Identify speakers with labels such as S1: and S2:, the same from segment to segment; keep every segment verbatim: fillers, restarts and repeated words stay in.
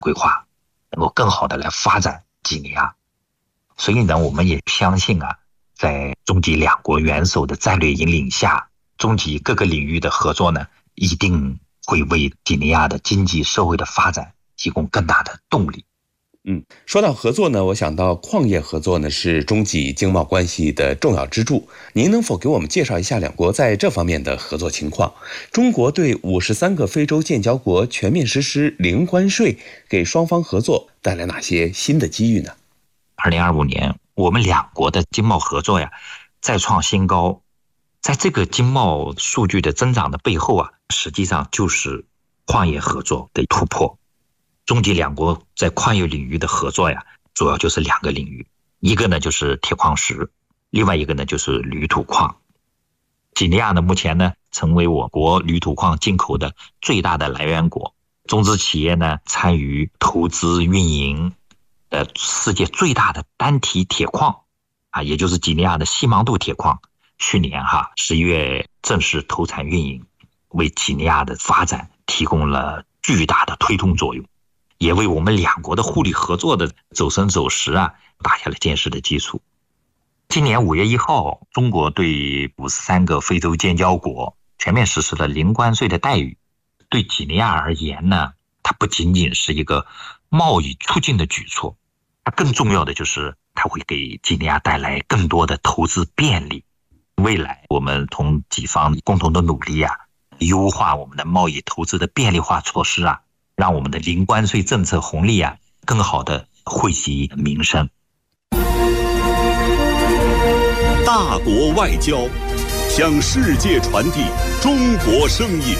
S1: 规划，能够更好的来发展几内亚。所以呢，我们也相信啊，在中几两国元首的战略引领下，中几各个领域的合作呢，一定会为几内亚的经济社会的发展提供更大的动力。
S2: 嗯，说到合作呢，我想到矿业合作呢是中几经贸关系的重要支柱。您能否给我们介绍一下两国在这方面的合作情况？中国对五十三个非洲建交国全面实施零关税，给双方合作带来哪些新的机遇呢？
S1: 二零二五年，我们两国的经贸合作呀再创新高。在这个经贸数据的增长的背后啊，实际上就是矿业合作的突破。中几两国在矿业领域的合作呀，主要就是两个领域，一个呢就是铁矿石，另外一个呢就是铝土矿。几内亚呢目前呢成为我国铝土矿进口的最大的来源国，中资企业呢参与投资运营呃世界最大的单体铁矿啊，也就是几内亚的西芒杜铁矿，去年哈十一月正式投产运营，为几内亚的发展提供了巨大的推动作用，也为我们两国的互利合作的走深走实啊打下了坚实的基础。今年五月一号，中国对五十三个非洲建交国全面实施了零关税的待遇。对几内亚而言呢，它不仅仅是一个贸易促进的举措，它更重要的就是它会给几内亚带来更多的投资便利。未来我们同几方共同的努力啊，优化我们的贸易投资的便利化措施啊，让我们的零关税政策红利啊更好的惠及民生。
S3: 大国外交，向世界传递中国声音。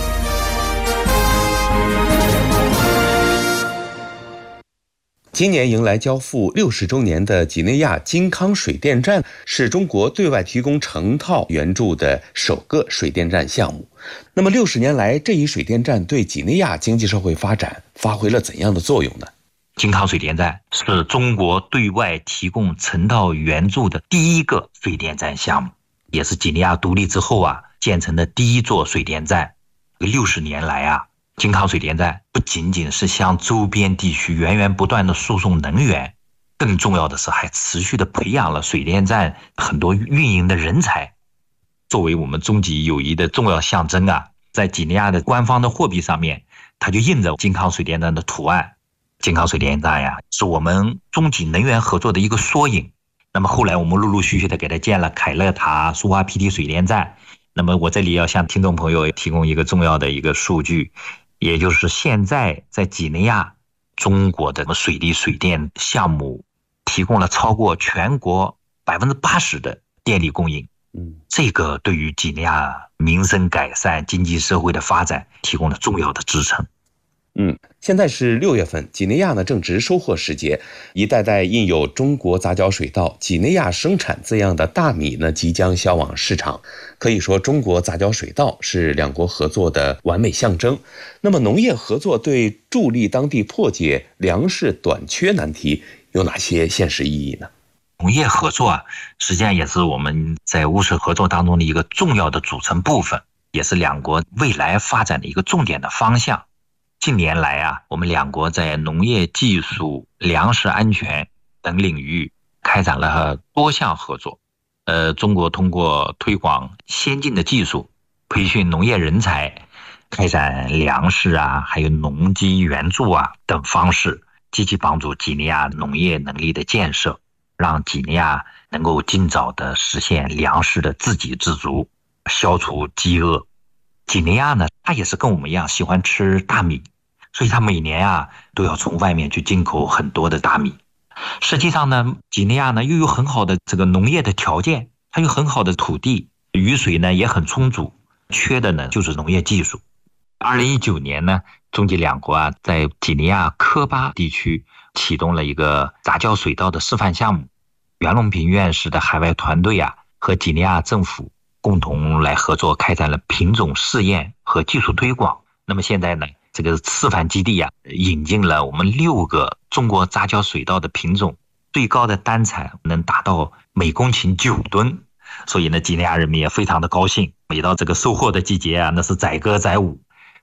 S2: 今年迎来交付六十周年的几内亚金康水电站，是中国对外提供成套援助的首个水电站项目。那么六十年来，这一水电站对几内亚经济社会发展发挥了怎样的作用呢？
S1: 金康水电站是中国对外提供成套援助的第一个水电站项目，也是几内亚独立之后啊建成的第一座水电站。六十年来啊，金康水电站不仅仅是向周边地区源源不断的输送能源，更重要的是还持续的培养了水电站很多运营的人才。作为我们中几友谊的重要象征啊，在几内亚的官方的货币上面，它就印着金康水电站的图案。金康水电站呀，是我们中几能源合作的一个缩影。那么后来我们陆陆续续的给它建了凯乐塔、苏花皮提水电站。那么我这里要向听众朋友提供一个重要的一个数据，也就是现在在几内亚，中国的水利水电项目提供了超过全国百分之八十的电力供应。嗯，这个对于几内亚民生改善、经济社会的发展提供了重要的支撑。
S2: 嗯，现在是六月份，几内亚呢正值收获时节，一袋袋印有中国杂交水稻、几内亚生产字样的大米呢即将销往市场。可以说，中国杂交水稻是两国合作的完美象征。那么，农业合作对助力当地破解粮食短缺难题有哪些现实意义呢？
S1: 农业合作啊，实际上也是我们在务实合作当中的一个重要的组成部分，也是两国未来发展的一个重点的方向。近年来啊，我们两国在农业技术、粮食安全等领域开展了多项合作。呃，中国通过推广先进的技术、培训农业人才、开展粮食啊，还有农机援助啊等方式，积极帮助几内亚农业能力的建设，让几内亚能够尽早的实现粮食的自给自足，消除饥饿。几内亚呢，它也是跟我们一样喜欢吃大米，所以它每年啊都要从外面去进口很多的大米。实际上呢，几内亚呢又有很好的这个农业的条件，它有很好的土地，雨水呢也很充足，缺的呢就是农业技术。二零一九年呢，中几两国啊在几内亚科巴地区启动了一个杂交水稻的示范项目，袁隆平院士的海外团队啊和几内亚政府共同来合作，开展了品种试验和技术推广。那么现在呢，这个示范基地啊，引进了我们六个中国杂交水稻的品种，最高的单产能达到每公顷九吨。所以呢，几内亚人民也非常的高兴。每到这个收获的季节啊，那是载歌载舞。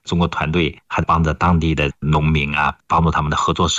S1: 中国团队还帮着当地的农民啊，帮助他们的合作社